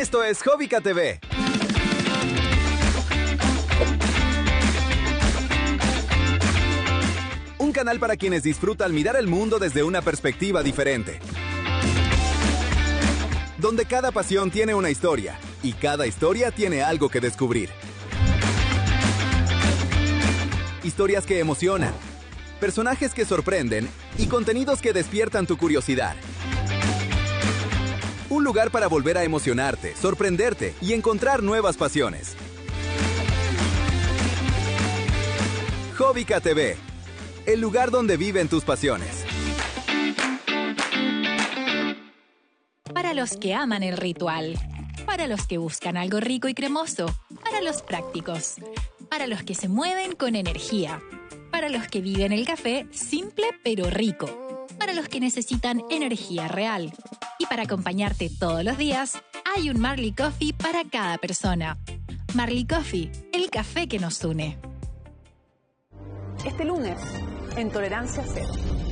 Esto es Hobbica TV. Un canal para quienes disfrutan mirar el mundo desde una perspectiva diferente. Donde cada pasión tiene una historia y cada historia tiene algo que descubrir. Historias que emocionan, personajes que sorprenden y contenidos que despiertan tu curiosidad. Un lugar para volver a emocionarte, sorprenderte y encontrar nuevas pasiones. Hobbica TV, el lugar donde viven tus pasiones. Para los que aman el ritual, para los que buscan algo rico y cremoso, para los prácticos, para los que se mueven con energía, para los que viven el café simple pero rico, para los que necesitan energía real. Y para acompañarte todos los días, hay un Marley Coffee para cada persona. Marley Coffee, el café que nos une. Este lunes, en Tolerancia Cero.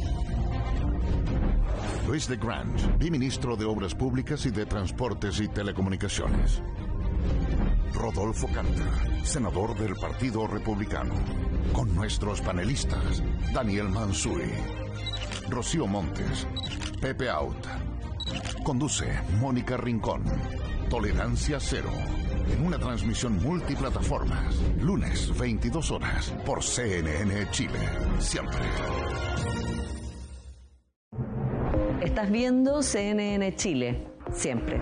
Luis de Grange, biministro de Obras Públicas y de Transportes y Telecomunicaciones. Rodolfo Carter, senador del Partido Republicano. Con nuestros panelistas, Daniel Mansuy, Rocío Montes, Pepe Out. Conduce Mónica Rincón. Tolerancia Cero. En una transmisión multiplataformas. Lunes, 22 horas. Por CNN Chile. Siempre. Estás viendo CNN Chile. Siempre.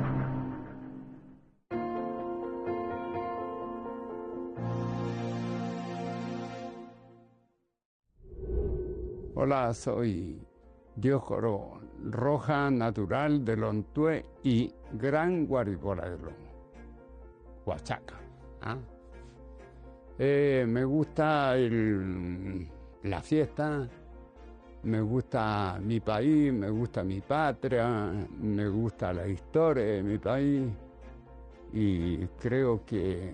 Hola, soy Dioscoro Roja, natural de Lontué y Gran Guariporaglón, Huachaca. Me gusta la fiesta, me gusta mi país, me gusta mi patria, me gusta la historia de mi país y creo que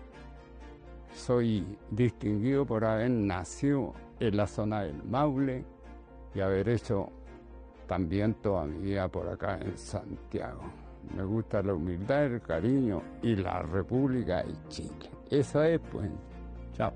soy distinguido por haber nacido en la zona del Maule y haber hecho también toda mi vida por acá en Santiago. Me gusta la humildad, el cariño y la República de Chile. Eso es, pues. Chao.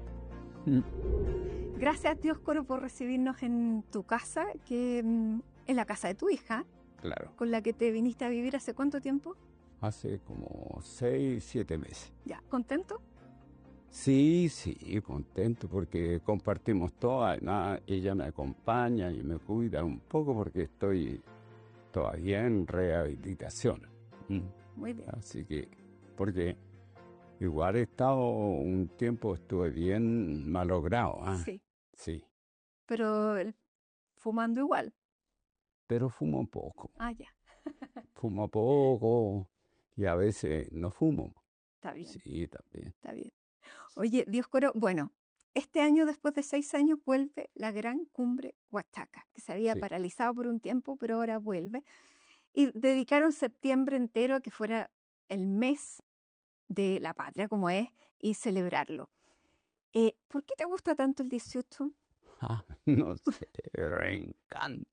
Gracias, Dioscoro, por recibirnos en tu casa, que en la casa de tu hija. Claro. Con la que te viniste a vivir ¿hace cuánto tiempo? Hace como 6, 7 meses. Ya, ¿contento? Sí, contento porque compartimos todo. Además, ella me acompaña y me cuida un poco porque estoy todavía en rehabilitación. Muy bien. Así que, porque igual he estado un tiempo, estuve bien malogrado. Sí. Sí. Pero fumando igual. Pero fumo poco. Ya. Fumo poco y a veces no fumo. Está bien. Sí, también. Está bien. Oye, Dioscoro, bueno, este año, después de 6 años, vuelve la gran cumbre Huachaca, que se había paralizado por un tiempo, pero ahora vuelve. Y dedicaron septiembre entero a que fuera el mes de la patria, como es, y celebrarlo. ¿Por qué te gusta tanto el 18? No sé, pero me encanta.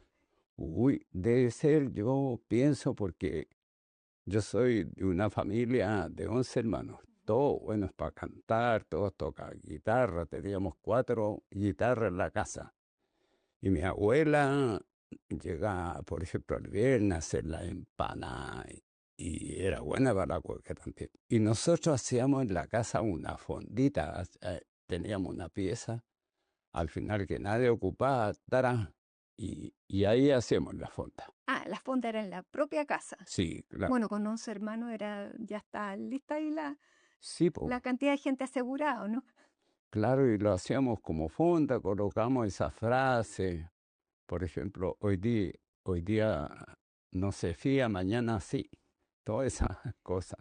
Debe ser, yo pienso, porque yo soy de una familia de 11 hermanos. Todos buenos para cantar, todos tocan guitarra, teníamos 4 guitarras en la casa. Y mi abuela llegaba, por ejemplo, el viernes a hacer la empanada y era buena para la cueca también. Y nosotros hacíamos en la casa una fondita, teníamos una pieza, al final que nadie ocupaba, y ahí hacíamos la fonda. La fonda era en la propia casa. Sí, claro. Bueno, con 11 hermanos ya está lista ahí la cantidad de gente asegurada, ¿no? Claro, y lo hacíamos como fonda, colocamos esa frase. Por ejemplo, hoy día no se fía, mañana sí. Todas esas cosas.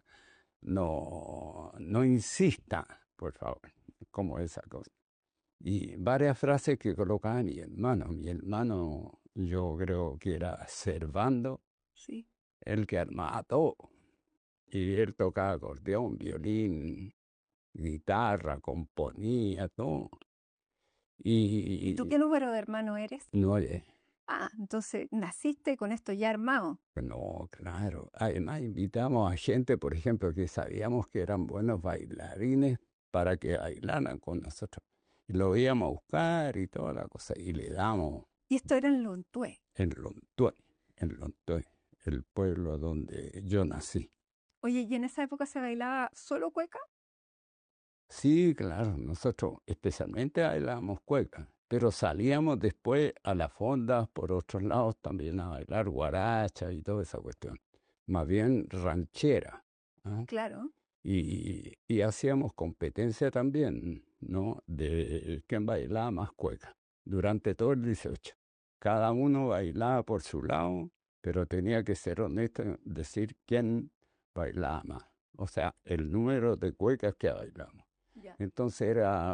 No insista, por favor, como esa cosa. Y varias frases que colocaba mi hermano. Mi hermano, yo creo que era Servando, el que armaba todo. Y él tocaba acordeón, violín, guitarra, componía, todo. ¿Y tú qué número de hermano eres? 9. Ah, entonces naciste con esto ya armado. No, claro. Además, invitamos a gente, por ejemplo, que sabíamos que eran buenos bailarines para que bailaran con nosotros. Y lo íbamos a buscar y toda la cosa. Y le damos Y esto era en Lontué. en Lontué, el pueblo donde yo nací. Oye, ¿y en esa época se bailaba solo cueca? Sí, claro, nosotros especialmente bailábamos cueca, pero salíamos después a las fondas por otros lados también a bailar guaracha y toda esa cuestión. Más bien ranchera, ¿ah? Claro. Y hacíamos competencia también, ¿no? De quién bailaba más cueca durante todo el 18. Cada uno bailaba por su lado, pero tenía que ser honesto en decir quién bailaba más. O sea, el número de cuecas que bailamos. Ya. Entonces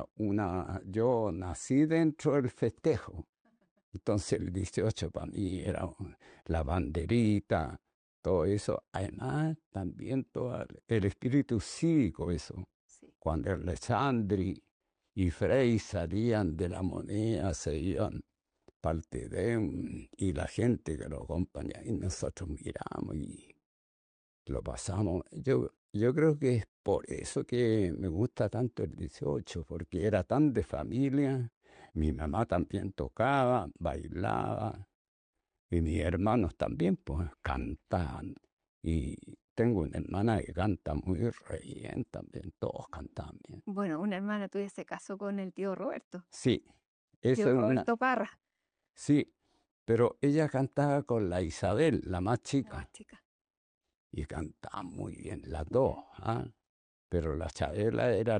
yo nací dentro del festejo. Entonces el 18 para mí era la banderita, todo eso. Además, también todo el espíritu cívico, eso. Sí. Cuando Alessandri y Frei salían de la moneda, se iban para el Tedeum, y la gente que lo acompañaba, y nosotros miramos y lo pasamos. Yo creo que es por eso que me gusta tanto el 18, porque era tan de familia. Mi mamá también tocaba, bailaba, y mis hermanos también, pues, cantaban. Y tengo una hermana que canta muy re bien también, todos cantan bien. Bueno, una hermana tuya se casó con el tío Roberto. Sí, eso Tío es una... Roberto Parra, Sí, pero ella cantaba con la Isabel, la más la chica, más chica. y cantaba muy bien las dos, ¿ah? Pero la Chabela era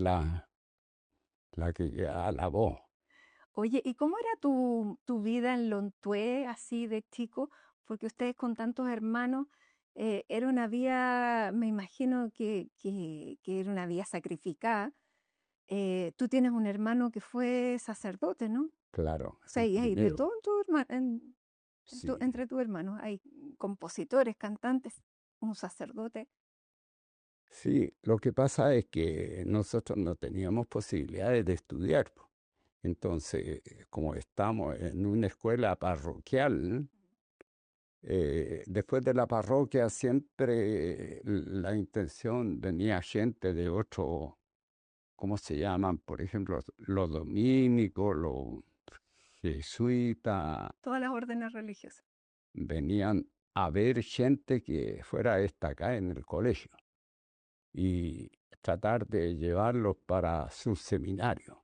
la que llevaba la voz. Oye, ¿y cómo era tu vida en Lontué, así de chico? Porque ustedes con tantos hermanos, era una vida, me imagino que era una vida sacrificada. Tú tienes un hermano que fue sacerdote, ¿no? Claro, O sea, el y hay de primero. todo Sí, entre tus hermanos. Hay compositores, cantantes, un sacerdote. sí, lo que pasa es que nosotros no teníamos posibilidades de estudiar, po. Entonces, como estamos en una escuela parroquial, después de la parroquia siempre la intención venía gente de otro, ¿cómo se llaman? Por ejemplo, los dominicos, los jesuitas, Todas las órdenes religiosas. venían a ver gente que fuera a destacar en el colegio y tratar de llevarlos para su seminario.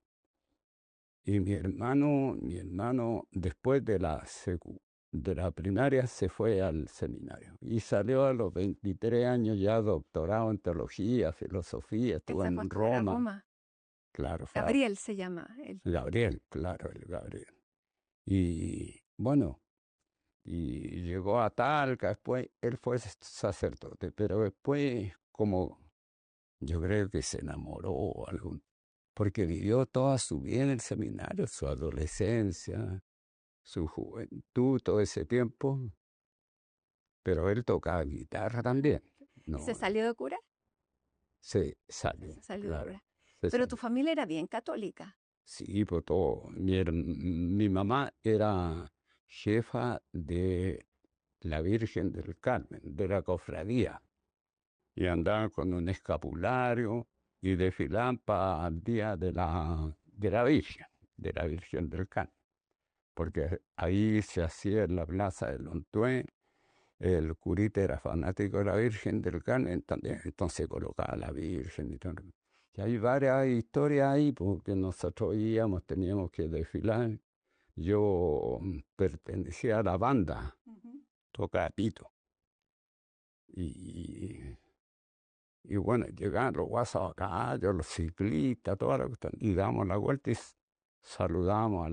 Y mi hermano después de de la primaria se fue al seminario y salió a los 23 años ya doctorado en teología, filosofía, Él estuvo se fue a en estudiar a Roma, Roma. claro, Gabriel se llama él. Gabriel, claro, el Gabriel. Y bueno, y llegó a Talca, después él fue sacerdote, pero después como yo creo que se enamoró o algo, porque vivió toda su vida en el seminario, su adolescencia, su juventud, todo ese tiempo, pero él tocaba guitarra también. ¿Y se No, salió de cura? se salió, Se salió de claro, cura. se Pero tu salió. familia era bien católica. Sí, por todo. Mi mamá era jefa de la Virgen del Carmen, de la cofradía, y andaban con un escapulario y desfilaban para el día de de la Virgen del Carmen, porque ahí se hacía en la plaza de Lontué. El curita era fanático de la Virgen del Carmen también, entonces colocaba a la Virgen y todo. Y hay varias historias ahí, porque nosotros íbamos, teníamos que desfilar. Yo pertenecía a la banda, tocaba pito. Y, y bueno, llegaban los guasos a caballo, los ciclistas, toda la cuestión, y damos la vuelta y saludamos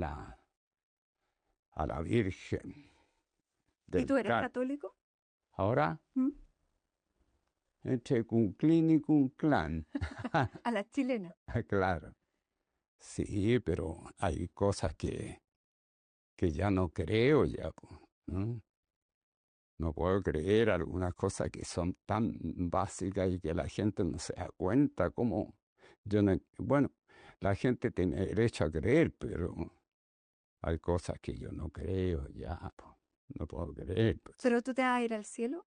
a la Virgen ¿Y tú del eres Carmen. católico? Ahora, ¿Mm? entre Cunclín y Cunclán. A la chilena. Claro, sí, pero hay cosas que ya no creo ya, po, ¿no? No puedo creer algunas cosas que son tan básicas y que la gente no se da cuenta cómo. Bueno, la gente tiene derecho a creer, pero Hay cosas que yo no creo, ya, pues, no puedo creer. Pues. ¿Pero tú te vas a ir al cielo?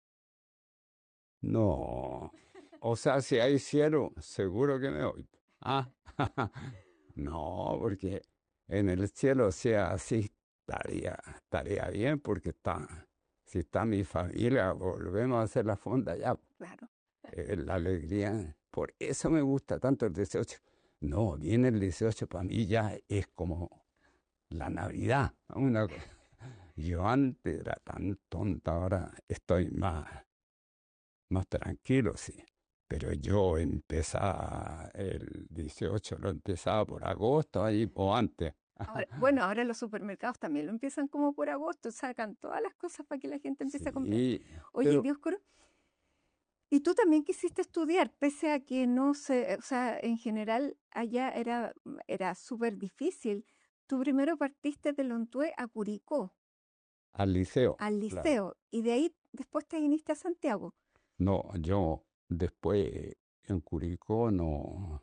No. O sea, si hay cielo, seguro que me voy. Ah, no, porque en el cielo, o sea, sí estaría bien, porque si está mi familia, volvemos a hacer la fonda ya. Claro. La alegría. Por eso me gusta tanto el 18. No, viene el 18 para mí ya es como la Navidad. Yo antes era tan tonta, ahora estoy más tranquilo, sí. Pero yo empezaba el 18, lo empezaba por agosto ahí o antes. Bueno, ahora los supermercados también lo empiezan como por agosto, sacan todas las cosas para que la gente empiece a comprar. Oye, pero Dioscoro, y tú también quisiste estudiar, pese a que no sé, o sea, en general allá era súper difícil. Tú primero partiste de Lontué a Curicó, al liceo, al claro. liceo, y de ahí después te viniste a Santiago. No, yo después en Curicó no.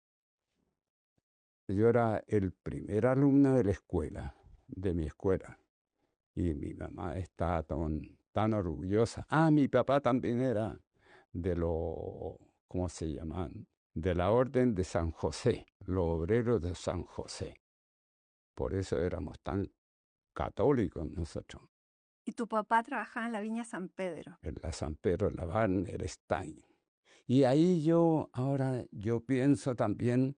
Yo era el primer alumno de la escuela, de mi escuela, y mi mamá estaba tan orgullosa. Ah, mi papá también era de ¿cómo se llaman? De la Orden de San José, los obreros de San José. Por eso éramos tan católicos nosotros. Y tu papá trabajaba en la Viña San Pedro. En la San Pedro, la Warner Stein. Y ahí ahora yo pienso también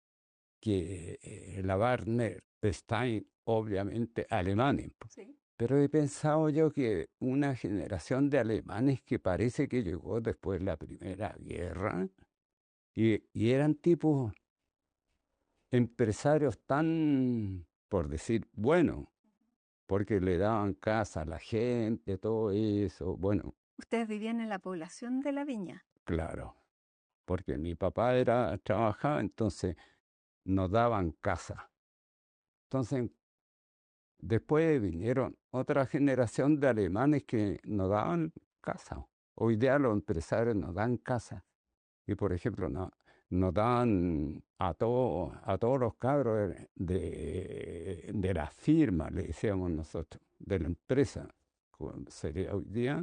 que la Warner Stein, obviamente alemanes, Sí. pero he pensado yo que una generación de alemanes que parece que llegó después de la Primera Guerra y eran tipos empresarios tan, por decir, bueno, porque le daban casa a la gente, todo eso, bueno, Ustedes vivían en la población de la Viña. claro, porque mi papá trabajaba, entonces nos daban casa. Entonces, después vinieron otra generación de alemanes que nos daban casa. Hoy día los empresarios nos dan casa. Y, por ejemplo, nos dan a todos los cabros de la firma, le decíamos nosotros, de la empresa, como sería hoy día,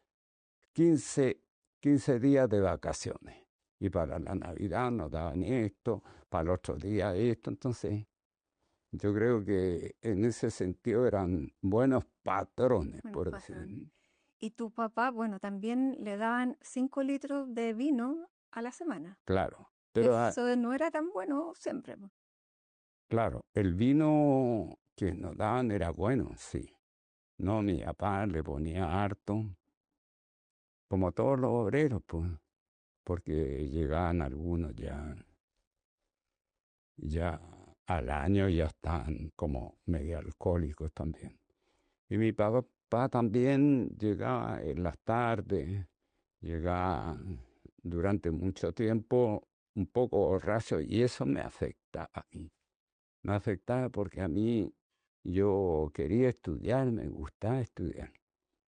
15 días de vacaciones. Y para la Navidad nos daban esto, para el otro día esto. Entonces, yo creo que en ese sentido eran buenos patrones, Buenos por patrones. decir. Y tu papá, bueno, también le daban 5 litros de vino a la semana. Claro, pero Eso no era tan bueno siempre. Po. claro, el vino que nos daban era bueno, sí. No, mi papá le ponía harto, como todos los obreros, pues, porque llegaban algunos ya al año ya estaban como medio alcohólicos también. Y mi papá también llegaba en las tardes, llegaba durante mucho tiempo un poco borracho y eso me afectaba a mí. Me afectaba porque a mí yo quería estudiar, me gustaba estudiar.